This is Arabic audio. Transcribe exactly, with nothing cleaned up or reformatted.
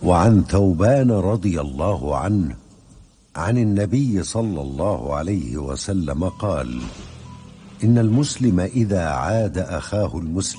وعن ثوبان رضي الله عنه عن النبي صلى الله عليه وسلم قال: إن المسلم إذا عاد أخاه المسلم